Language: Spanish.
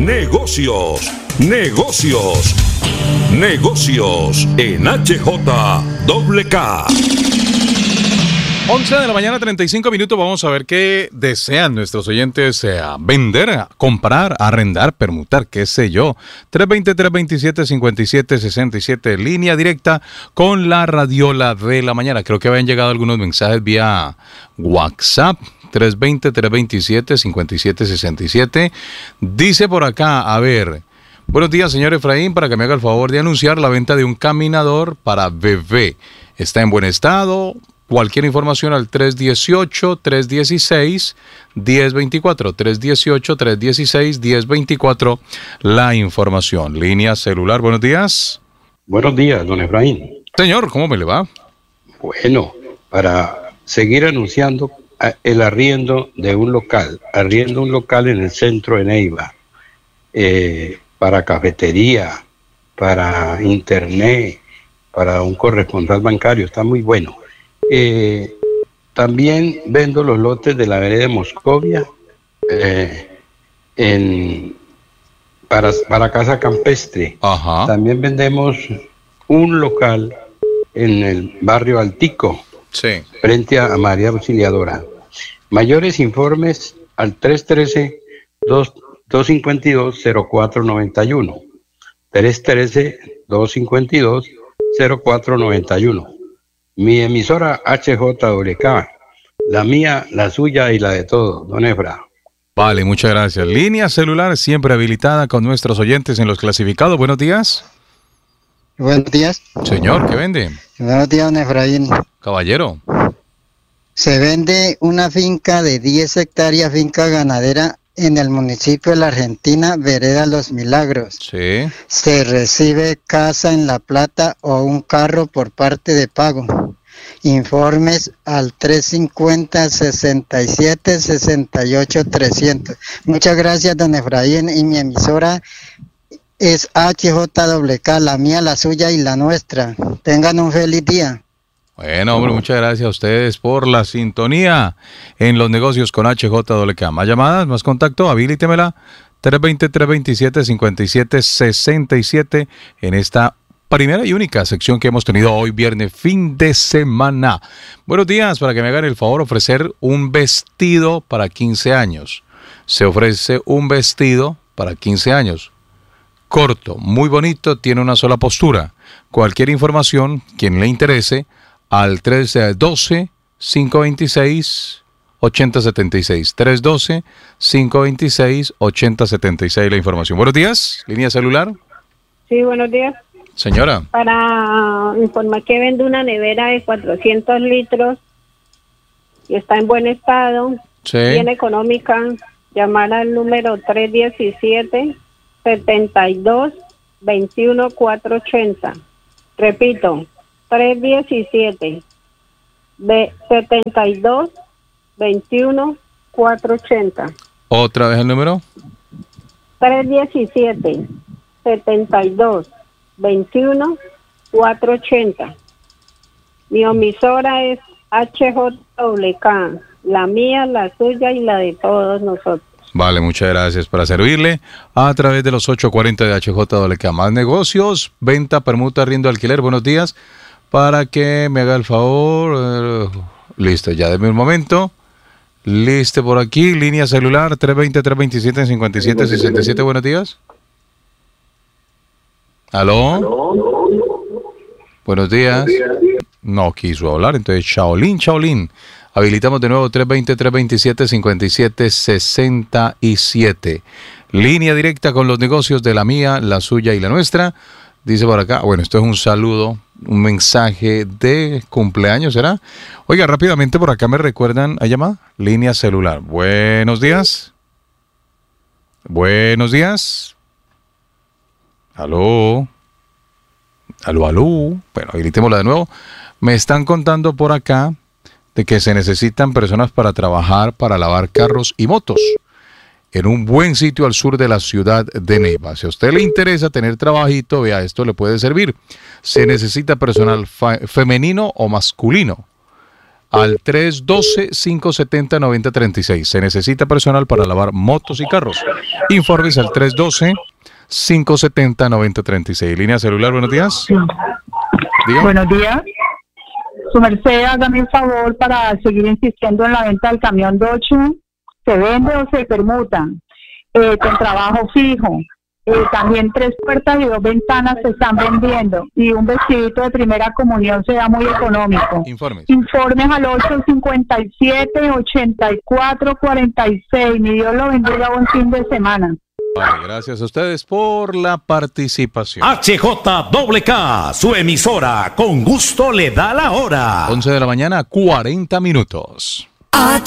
negocios, negocios, negocios en HJWK. 11 de la mañana, 35 minutos. Vamos a ver qué desean nuestros oyentes vender, comprar, arrendar, permutar, qué sé yo. 320-327-5767, línea directa con la radiola de la mañana. Creo que habían llegado algunos mensajes vía WhatsApp. 320-327-5767. Dice por acá, a ver... Buenos días, señor Efraín, para que me haga el favor de anunciar la venta de un caminador para bebé. Está en buen estado. Cualquier información al 318-316-1024. 318-316-1024. La información. Línea celular. Buenos días. Buenos días, don Efraín. Señor, ¿cómo me le va? Bueno, para seguir anunciando el arriendo de un local. Arriendo un local en el centro de Neiva. Para cafetería, para internet, para un corresponsal bancario. Está muy bueno. También vendo los lotes de la vereda de Moscovia para Casa Campestre. Ajá. También vendemos un local en el barrio Altico, sí, frente a María Auxiliadora. Mayores informes al 313-252-0491. 313-252-0491. Mi emisora HJWK, la mía, la suya y la de todos, don Efra. Vale, muchas gracias. Línea celular siempre habilitada con nuestros oyentes en los clasificados. Buenos días. Buenos días. Señor, ¿qué vende? Buenos días, don Efraín. Caballero. Se vende una finca de 10 hectáreas, finca ganadera, en el municipio de la Argentina, vereda Los Milagros. Sí. Se recibe casa en La Plata o un carro por parte de pago. Informes al 350-67-68-300. Muchas gracias, don Efraín, y mi emisora es HJWK, la mía, la suya y la nuestra. Tengan un feliz día. Bueno, hombre, muchas gracias a ustedes por la sintonía en los negocios con HJWK. Más llamadas, más contacto, habilítemela. 320-327-5767 en esta primera y única sección que hemos tenido hoy viernes, fin de semana. Buenos días, para que me hagan el favor ofrecer un vestido para 15 años. Se ofrece un vestido para 15 años. Corto, muy bonito, tiene una sola postura. Cualquier información, quien le interese, al 312-526-8076. 312-526-8076 la información. Buenos días, línea celular. Sí, buenos días. Señora. Para informar que vende una nevera de 400 litros y está en buen estado, sí, bien económica, llamar al número 317-72-21-480. Repito, 317-72-21-480. ¿Otra vez el número? 317-72-21-480. Mi emisora es HJWK, la mía, la suya y la de todos nosotros. Vale, muchas gracias, para servirle a través de los 840 de HJWK. Más negocios, venta, permuta, arriendo, alquiler. Buenos días, para que me haga el favor. Listo, ya denme un momento. Listo por aquí, línea celular 320-327-5767. Buenos días. ¿Aló? Buenos días. No quiso hablar, entonces Shaolin. Habilitamos de nuevo 320-327-5767. Línea directa con los negocios de la mía, la suya y la nuestra. Dice por acá, bueno, esto es un saludo, un mensaje de cumpleaños, ¿será? Oiga, rápidamente por acá me recuerdan, ¿hay llamada? Línea celular. Buenos días. Buenos días. Aló. Aló. Bueno, habilitémosla de nuevo. Me están contando por acá de que se necesitan personas para trabajar, para lavar carros y motos en un buen sitio al sur de la ciudad de Neiva. Si a usted le interesa tener trabajito, vea, esto le puede servir. Se necesita personal femenino o masculino. al 312-570-9036. Se necesita personal para lavar motos y carros. Informes al 312-570-9036. Línea celular, buenos días. Diga. Buenos días. Su merced, hágame un favor para seguir insistiendo en la venta del camión Dodge. ¿Se vende o se permuta? Con trabajo fijo. También 3 puertas y 2 ventanas se están vendiendo. Y un vestidito de primera comunión se da muy económico. Informes al 857-8446. Mi Dios lo bendiga, buen fin de semana. Vale, gracias a ustedes por la participación. HJWK, su emisora, con gusto le da la hora. 11 de la mañana, 40 minutos.